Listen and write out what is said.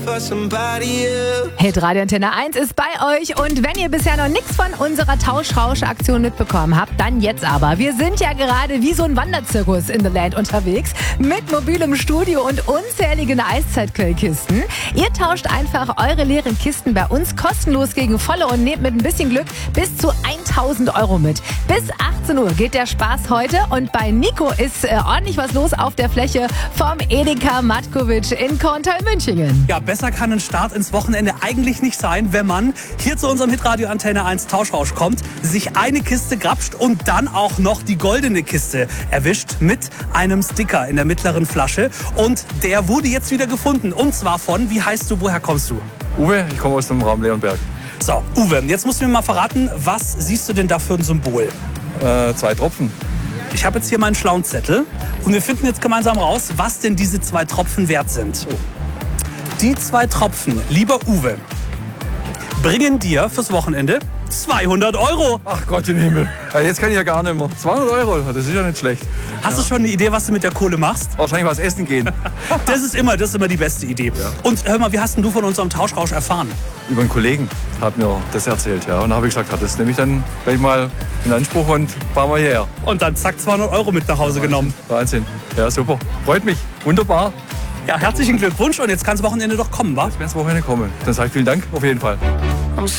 Hit Radio Antenne 1 ist bei euch und wenn ihr bisher noch nichts von unserer Tauschrausch-Aktion mitbekommen habt, dann jetzt aber. Wir sind ja gerade wie so ein Wanderzirkus in the Land unterwegs mit mobilem Studio und unzähligen Eiszeitkühlkisten. Ihr tauscht einfach eure leeren Kisten bei uns kostenlos gegen volle und nehmt mit ein bisschen Glück bis zu 1.000 Euro mit. Bis 18 Uhr geht der Spaß heute und bei Nico ist ordentlich was los auf der Fläche vom Edeka Matkovic in Korntal-Münchingen. Ja, besser kann ein Start ins Wochenende eigentlich nicht sein, wenn man hier zu unserem Hitradio Antenne 1 Tauschrausch kommt, sich eine Kiste grapscht und dann auch noch die goldene Kiste erwischt mit einem Sticker in der mittleren Flasche. Und der wurde jetzt wieder gefunden. Und zwar von, wie heißt du, woher kommst du? Uwe, ich komme aus dem Raum Leonberg. So, Uwe, jetzt musst du mir mal verraten, was siehst du denn da für ein Symbol? 2 Tropfen. Ich habe jetzt hier meinen schlauen Zettel und wir finden jetzt gemeinsam raus, was denn diese 2 Tropfen wert sind. Die 2 Tropfen, lieber Uwe, bringen dir fürs Wochenende 200 Euro. Ach Gott im Himmel. Ja, jetzt kann ich ja gar nicht mehr. 200 Euro, das ist ja nicht schlecht. Hast du schon eine Idee, was du mit der Kohle machst? Wahrscheinlich was essen gehen. Das ist immer die beste Idee. Ja. Und hör mal, wie hast denn du von unserem Tauschrausch erfahren? Über einen Kollegen hat mir das erzählt, ja. Und da habe ich gesagt, das nehme ich dann gleich mal in Anspruch und fahren wir hierher. Und dann zack, 200 Euro mit nach Hause genommen. Wahnsinn. Ja, super. Freut mich. Wunderbar. Ja, herzlichen Glückwunsch und jetzt kann das Wochenende doch kommen, wa? Jetzt kann das Wochenende kommen. Dann sage ich vielen Dank auf jeden Fall.